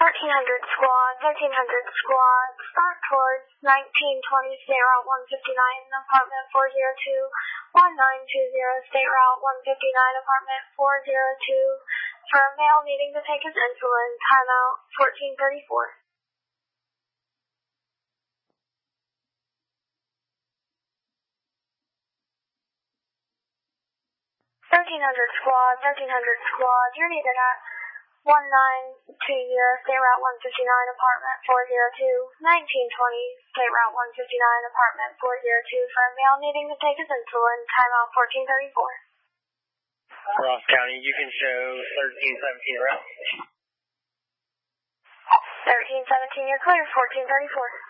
squad, 1300 squad, start towards 1920 State Route 159, apartment 402, 1920 State Route 159, apartment 402, for a male needing to take his insulin, timeout 1434. 1300 squad, you're needed at 1920 State Route 159, apartment 402, 1920 State Route 159, apartment 402, for a male needing to take his insulin, timeout 1434. Ross County, you can show 1317 route. 1317, you're clear, 1434.